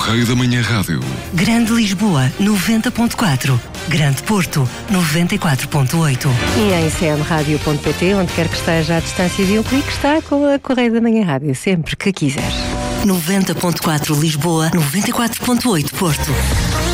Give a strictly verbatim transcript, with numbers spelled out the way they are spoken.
Correio da Manhã Rádio. Grande Lisboa, noventa ponto quatro. Grande Porto, noventa e quatro ponto oito. E em c m rádio ponto p t, onde quer que esteja à distância de um clique, está com a Correio da Manhã Rádio, sempre que quiser. noventa ponto quatro Lisboa, noventa e quatro ponto oito Porto.